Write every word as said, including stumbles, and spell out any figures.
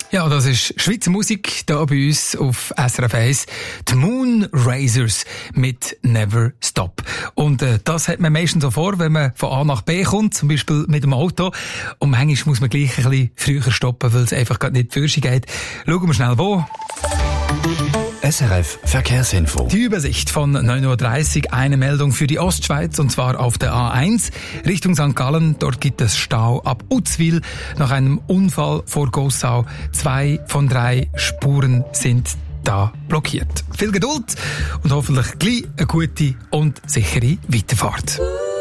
Ja, das ist Schweizer Musik hier bei uns auf S R F eins. Die Moonrazers mit Never Stop. Und äh, das hat man meistens so vor, wenn man von A nach B kommt, zum Beispiel mit dem Auto. Und manchmal muss man gleich ein bisschen früher stoppen, weil es einfach gerade nicht für sich geht. Schauen wir schnell wo. S R F Verkehrsinfo. Die Übersicht von neun Uhr dreißig, eine Meldung für die Ostschweiz, und zwar auf der A eins Richtung Sankt Gallen. Dort gibt es Stau ab Uzwil nach einem Unfall vor Gossau. Zwei von drei Spuren sind da blockiert. Viel Geduld und hoffentlich gleich eine gute und sichere Weiterfahrt.